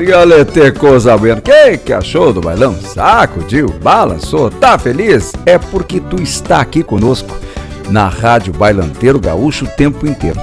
Olha, que coisa boa. Que achou do bailão? Sacudiu, balançou, tá feliz? É porque tu está aqui conosco na Rádio Bailanteiro Gaúcho o tempo inteiro.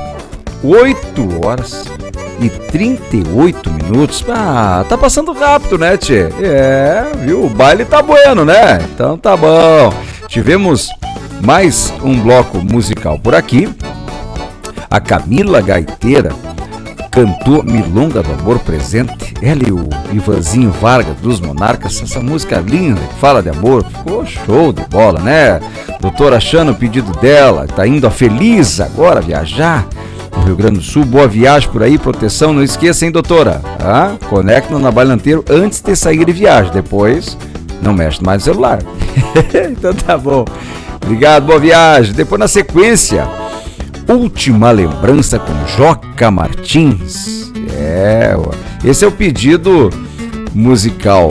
8 horas e 38 minutos. Ah, tá passando rápido, né, tchê? É, viu? O baile tá bueno, né? Então tá bom. Tivemos mais um bloco musical por aqui. A Camila Gaiteira cantou Milonga do Amor Presente. Ela e o Ivanzinho Vargas dos Monarcas. Essa música linda que fala de amor. Ficou show de bola, né? Doutora Xana, o pedido dela. Tá indo a Feliz agora viajar no Rio Grande do Sul. Boa viagem por aí, proteção. Não esqueça, hein, doutora? Ah, conecta na Bailanteiro antes de sair de viagem. Depois, não mexe mais no celular. Então tá bom. Obrigado, boa viagem. Depois, na sequência, Última Lembrança com Joca Martins. Esse é o pedido musical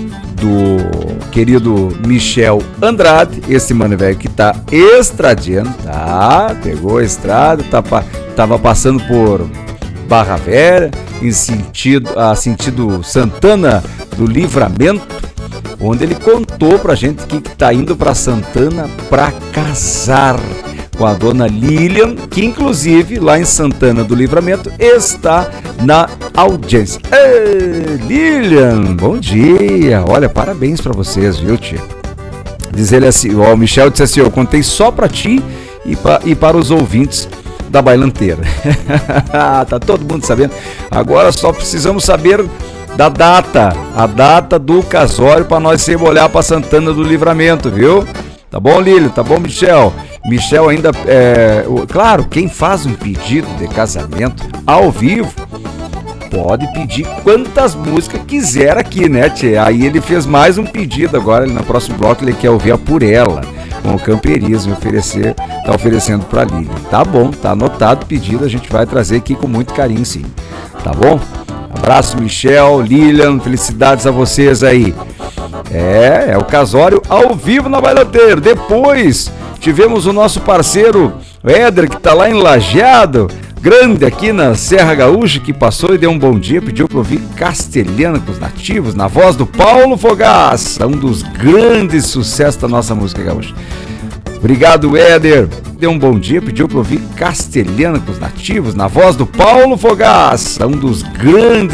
do querido Michel Andrade, esse mano velho que tá estradiano, tá? Pegou a estrada, tava passando por Barra Velha, em sentido Santana do Livramento, onde ele contou pra gente que tá indo pra Santana pra casar com a dona Lilian, que inclusive lá em Santana do Livramento está na audiência. Ei, Lilian, bom dia. Olha, parabéns pra vocês, viu, tia? Diz ele assim, o Michel disse assim, eu contei só pra ti e para os ouvintes da Bailanteira. Tá todo mundo sabendo. Agora só precisamos saber da data, a data do casório para nós sempre olhar pra Santana do Livramento, viu? Tá bom, Lilian? Tá bom, Michel? Michel ainda, claro, quem faz um pedido de casamento ao vivo pode pedir quantas músicas quiser aqui, né, tchê? Aí ele fez mais um pedido agora, no próximo bloco ele quer ouvir a Por Ela, com o Camperismo, tá oferecendo pra Lilian. Tá bom, tá anotado o pedido, a gente vai trazer aqui com muito carinho, sim. Tá bom? Abraço, Michel, Lilian, felicidades a vocês aí. É o casório ao vivo na Bailanteiro. Depois tivemos o nosso parceiro Éder, que tá lá em Lajeado, grande aqui na Serra Gaúcha, que passou e deu um bom dia, pediu para ouvir Castelhana com os Nativos, na voz do Paulo Fogaça, um dos grandes sucessos da nossa música gaúcha. Obrigado, Éder. Deu um bom dia, pediu para ouvir Castelhana com os Nativos, na voz do Paulo Fogaça, um dos grandes